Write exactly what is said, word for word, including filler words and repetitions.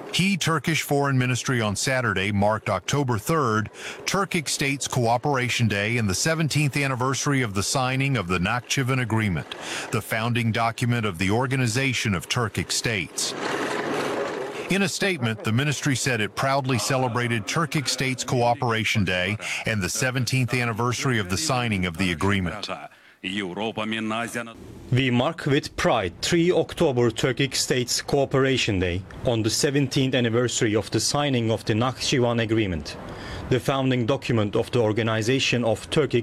He, Turkish Foreign Ministry on Saturday marked October third, Turkic States Cooperation Day and the seventeenth anniversary of the signing of the Nakhchivan Agreement, the founding document of the Organization of Turkic States. In a statement, the ministry said it proudly celebrated Turkic States Cooperation Day and the seventeenth anniversary of the signing of the agreement. We mark with pride the third of October Turkic States Cooperation Day on the seventeenth anniversary of the signing of the Nakhchivan Agreement, the founding document of the Organization of Turkic